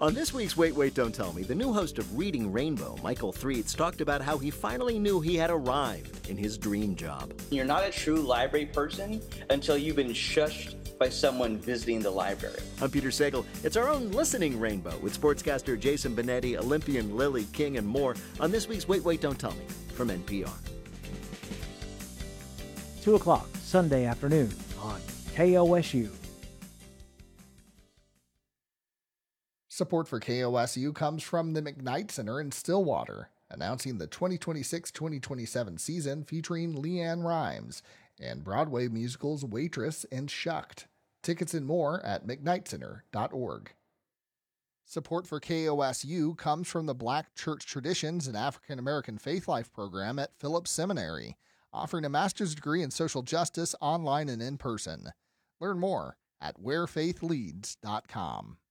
On this week's Wait, Wait, Don't Tell Me, the new host of Reading Rainbow, Michael Threets, talked about how he finally knew he had arrived in his dream job. You're not a true library person until you've been shushed by someone visiting the library. I'm Peter Sagal. It's our own listening rainbow with sportscaster Jason Benetti, Olympian Lily King, and more on this week's Wait, Wait, Don't Tell Me from NPR. 2 o'clock Sunday afternoon on KOSU. Support for KOSU comes from the McKnight Center in Stillwater, announcing the 2026-2027 season featuring LeAnn Rimes and Broadway musicals Waitress and Shucked. Tickets and more at mcknightcenter.org. Support for KOSU comes from the Black Church Traditions and African American Faith Life program at Phillips Seminary, offering a master's degree in social justice online and in person. Learn more at wherefaithleads.com.